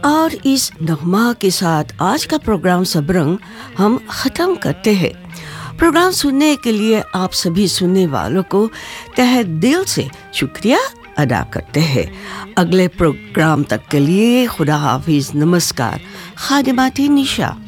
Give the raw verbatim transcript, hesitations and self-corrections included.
और इस नगमा के साथ आज का प्रोग्राम सबरंग हम ख़त्म करते हैं। प्रोग्राम सुनने के लिए आप सभी सुनने वालों को तहे दिल से शुक्रिया अदा करते हैं। अगले प्रोग्राम तक के लिए खुदा हाफिज, नमस्कार। खादिमाती निशा।